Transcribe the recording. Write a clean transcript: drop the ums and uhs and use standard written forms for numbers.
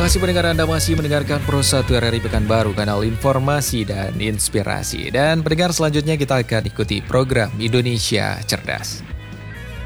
kasih pendengar Anda masih mendengarkan Pro 1 RRI Pekanbaru, kanal informasi dan inspirasi. Dan pendengar selanjutnya kita akan ikuti program Indonesia Cerdas.